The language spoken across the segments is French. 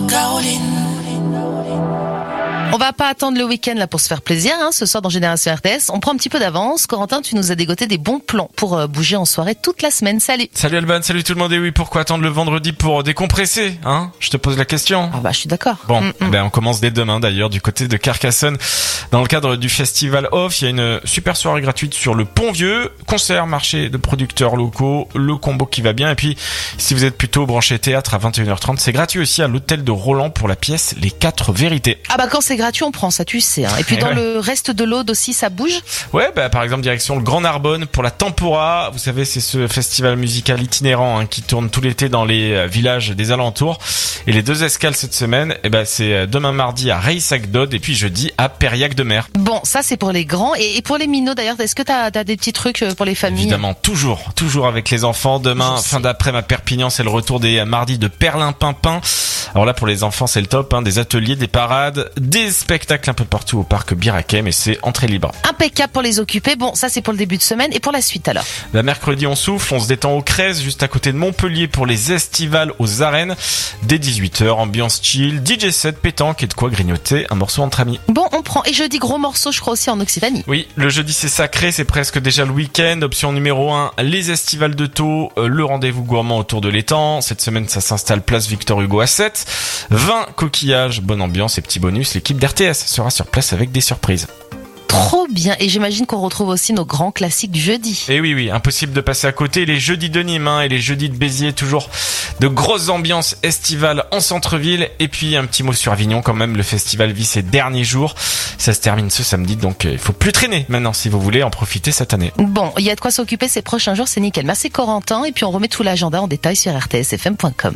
On va pas attendre le week-end là pour se faire plaisir, hein. Ce soir dans Génération RTS, on prend un petit peu d'avance. Corentin, tu nous as dégoté des bons plans pour bouger en soirée toute la semaine. Salut. Salut Alban, salut tout le monde. Et oui, pourquoi attendre le vendredi pour décompresser, hein? Je te pose la question. Ah bah je suis d'accord. Bon, ben on commence dès demain d'ailleurs du côté de Carcassonne. Dans le cadre du festival Off, il y a une super soirée gratuite sur le Pont-Vieux. Concert, marché de producteurs locaux, le combo qui va bien. Et puis, si vous êtes plutôt branché théâtre à 21h30, c'est gratuit aussi à l'hôtel de Roland pour la pièce Les 4 Vérités. Ah bah quand c'est gratuit, on prend ça, tu sais. Hein. Et puis dans le reste de l'Aude aussi, ça bouge. Ouais, bah par exemple direction le Grand Narbonne pour la Tempora. Vous savez, c'est ce festival musical itinérant qui tourne tout l'été dans les villages des alentours. Et les 2 escales cette semaine, c'est demain mardi à Reissac-d'Aude et puis jeudi à Périac-de-Mer. Bon, ça c'est pour les grands et pour les minots d'ailleurs. Est-ce que t'as des petits trucs pour les familles? Évidemment, toujours avec les enfants. Demain, fin d'après-midi à Perpignan, c'est le retour des mardis de Perlimpinpin. Alors là, pour les enfants, c'est le top, des ateliers, des parades, des spectacles un peu partout au parc Birakem et c'est entrée libre. Impeccable pour les occupés. Bon, ça c'est pour le début de semaine et pour la suite alors. Mercredi, on souffle, on se détend au Crèze, juste à côté de Montpellier pour les estivales aux arènes. Dès 18h, ambiance chill, DJ set, pétanque et de quoi grignoter un morceau entre amis. Bon, on prend. Et jeudi, gros morceau, je crois aussi en Occitanie. Oui, le jeudi c'est sacré, c'est presque déjà le week-end. Option numéro 1, les estivales de Thau, le rendez-vous gourmand autour de l'étang. Cette semaine, ça s'installe place Victor Hugo à 7. 20 coquillages, bonne ambiance et petit bonus. L'équipe d'RTS sera sur place avec des surprises. Trop bien. Et j'imagine qu'on retrouve aussi nos grands classiques du jeudi. Et oui, impossible de passer à côté. Les jeudis de Nîmes et les jeudis de Béziers, toujours de grosses ambiances estivales en centre-ville. Et puis un petit mot sur Avignon quand même, le festival vit ses derniers jours. Ça se termine ce samedi, donc il faut plus traîner maintenant si vous voulez en profiter cette année. Bon, il y a de quoi s'occuper ces prochains jours, c'est nickel. Merci Corentin. Et puis on remet tout l'agenda en détail sur rtsfm.com.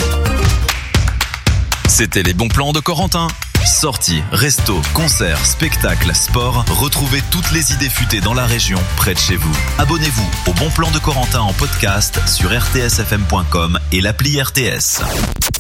C'était les bons plans de Corentin. Sorties, restos, concerts, spectacles, sport. Retrouvez toutes les idées futées dans la région, près de chez vous. Abonnez-vous au Bon Plan de Corentin en podcast sur rtsfm.com et l'appli RTS.